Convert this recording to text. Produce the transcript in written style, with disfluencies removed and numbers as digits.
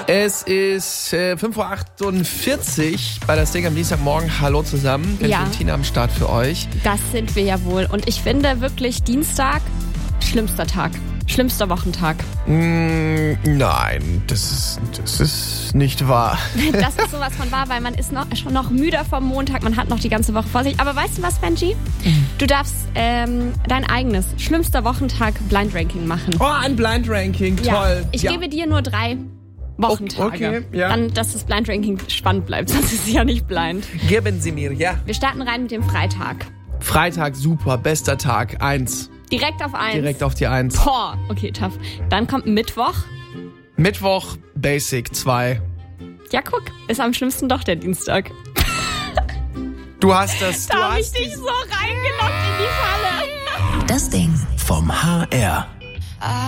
Es ist 5.48 Uhr bei das Ding am Dienstagmorgen. Hallo zusammen. Ja. Und Tina am Start für euch. Das sind wir ja wohl. Und ich finde wirklich Dienstag, schlimmster Tag. Schlimmster Wochentag. Nein, das ist nicht wahr. Das ist sowas von wahr, weil man ist schon noch müder vom Montag. Man hat noch die ganze Woche vor sich. Aber weißt du was, Benji? Du darfst dein eigenes schlimmster Wochentag Blind Ranking machen. Oh, ein Blind Ranking. Ja. Toll. Ich gebe dir nur 3 Wochentage. Okay, ja. Dann, dass das Blind Ranking spannend bleibt. Sonst ist es ja nicht blind. Geben Sie mir, ja. Wir starten rein mit dem Freitag. Freitag, super, bester Tag. 1. Direkt auf 1. Direkt auf die 1. Boah, okay, tough. Dann kommt Mittwoch. Mittwoch, Basic 2. Ja, guck, ist am schlimmsten doch der Dienstag. Du hast das. Da habe ich dich so reingelockt in die Falle. Das Ding vom HR.